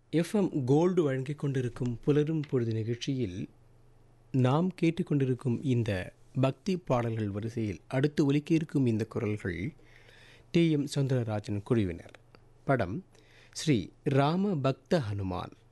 FM gold வழங்கிக் கொண்டிருக்கும் புலரும் பொழுது நிகழ்ச்சியில் நாம் கேட்டுக்கொண்டிருக்கும் இந்த பக்தி பாடல்கள் வரிசையில் அடுத்து ஒலிக்க இருக்கும் இந்த குரல்கள் டி எம் சௌந்தரராஜன் குழுவினர். படம் ஸ்ரீ ராம பக்த ஹனுமான்.